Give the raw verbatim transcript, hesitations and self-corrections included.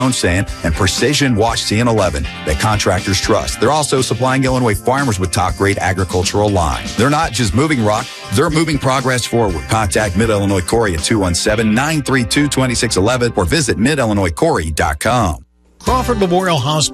sand and precision wash C N eleven that contractors trust. They're also supplying Illinois farmers with top-grade agricultural line. They're not just moving rock, they're moving progress forward. Contact Mid-Illinois Corey at two one seven, nine three two, two six one one or visit mid illinois corey dot com. Crawford Memorial Hospital